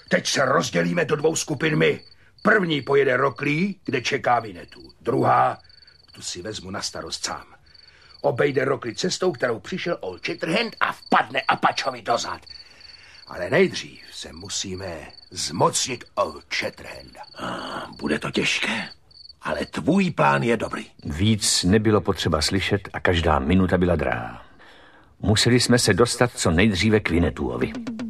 Teď se rozdělíme do 2 skupin my. První pojede Rockley, kde čeká Winnetou. Druhá, tu si vezmu na starost sám. Obejde Rockley cestou, kterou přišel Old Shatterhand a vpadne Apachovi dozad. Ale nejdřív se musíme zmocnit Old Shatterhanda. Bude to těžké, ale tvůj plán je dobrý. Víc nebylo potřeba slyšet a každá minuta byla drahá. Museli jsme se dostat co nejdříve k Winnetoovi.